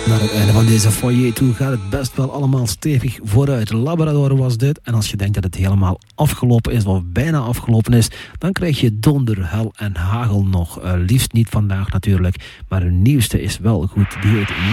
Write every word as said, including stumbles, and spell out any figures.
Naar het einde van deze foyer toe gaat het best wel allemaal stevig vooruit. Labrador was dit. En als je denkt dat het helemaal afgelopen is, of bijna afgelopen is, dan krijg je donder, hel en hagel nog. Uh, liefst niet vandaag natuurlijk. Maar de nieuwste is wel goed. Die heet